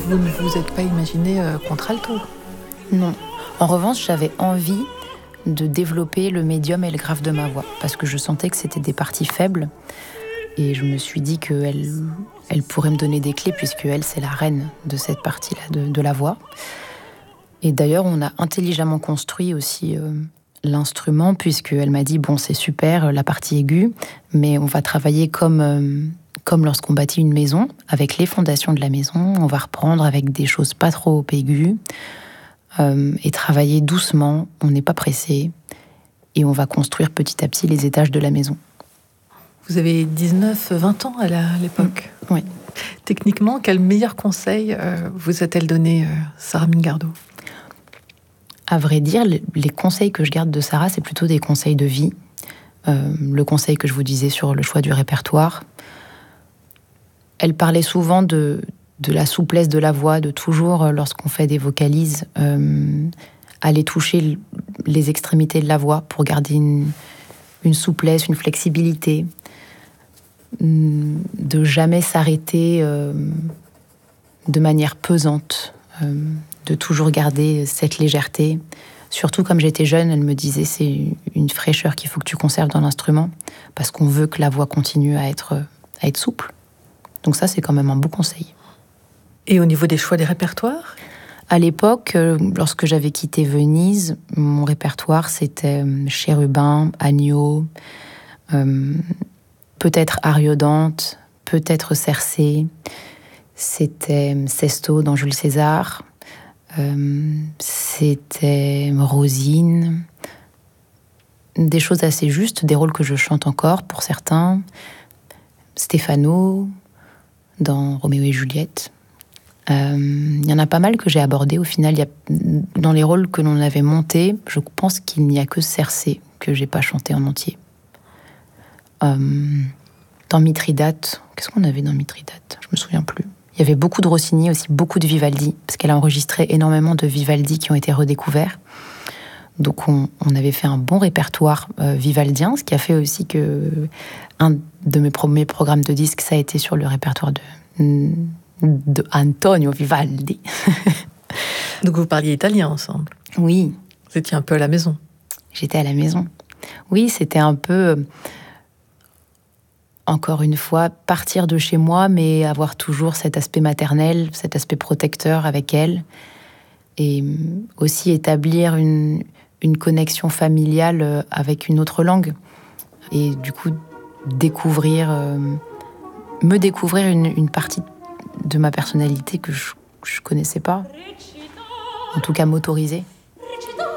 vous ne vous êtes pas imaginé contralto? Non. En revanche, j'avais envie de développer le médium et le grave de ma voix, parce que je sentais que c'était des parties faibles. Et je me suis dit qu'elle pourrait me donner des clés, puisque elle, c'est la reine de cette partie-là de la voix. Et d'ailleurs, on a intelligemment construit aussi l'instrument, puisqu'elle m'a dit, bon, c'est super, la partie aiguë, mais on va travailler comme lorsqu'on bâtit une maison, avec les fondations de la maison. On va reprendre avec des choses pas trop aiguës, et travailler doucement, on n'est pas pressé, et on va construire petit à petit les étages de la maison. Vous avez 19-20 ans à l'époque. Oui. Techniquement, quel meilleur conseil vous a-t-elle donné, Sarah Mingardo? À vrai dire, les conseils que je garde de Sarah, c'est plutôt des conseils de vie. Le conseil que je vous disais sur le choix du répertoire. Elle parlait souvent de la souplesse de la voix, de toujours, lorsqu'on fait des vocalises, aller toucher les extrémités de la voix pour garder une souplesse, une flexibilité, de jamais s'arrêter de manière pesante, de toujours garder cette légèreté. Surtout comme j'étais jeune, elle me disait c'est une fraîcheur qu'il faut que tu conserves dans l'instrument, parce qu'on veut que la voix continue à être souple. Donc ça, c'est quand même un beau conseil. Et au niveau des choix des répertoires? À l'époque, lorsque j'avais quitté Venise, mon répertoire, c'était Chérubin, Agneau, peut-être Ariodante, peut-être Circé. C'était Sesto dans Jules César. C'était Rosine. Des choses assez justes, des rôles que je chante encore pour certains. Stefano dans Roméo et Juliette. Il y en a pas mal que j'ai abordés au final. Dans les rôles que l'on avait montés, je pense qu'il n'y a que Circé que j'ai pas chanté en entier. Dans Mithridate, qu'est-ce qu'on avait dans Mithridate? Je me souviens plus. Il y avait beaucoup de Rossini, aussi beaucoup de Vivaldi, parce qu'elle a enregistré énormément de Vivaldi qui ont été redécouverts. Donc on avait fait un bon répertoire vivaldien, ce qui a fait aussi que un de mes premiers programmes de disques, ça a été sur le répertoire de Antonio Vivaldi. Donc vous parliez italien ensemble? Oui. Vous étiez un peu à la maison? J'étais à la maison. Oui, c'était un peu, encore une fois, partir de chez moi, mais avoir toujours cet aspect maternel, cet aspect protecteur avec elle. Et aussi établir une connexion familiale avec une autre langue. Et du coup, me découvrir une partie de ma personnalité que je connaissais pas. En tout cas, m'autoriser.